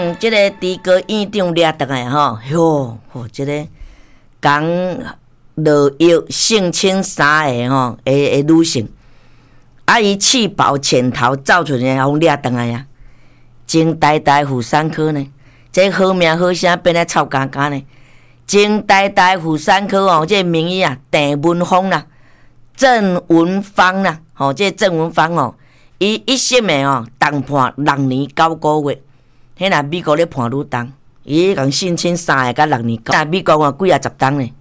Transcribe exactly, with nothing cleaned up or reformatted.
嗯，即、这个猪哥院长掠倒来吼，哟，吼，即、这个讲落药性侵三个吼，诶诶女性，啊伊气保潜逃走出来，互掠倒来啊！前台大妇产科呢，这好名好声变来臭干干呢。前台大妇产科哦，这名医啊，郑文芳啦，郑文芳啦，吼，这郑文芳哦，伊一审的哦，重判六年九个月。迄若美国咧判愈重，伊讲性侵三个甲六年九，那美国话几啊十重呢？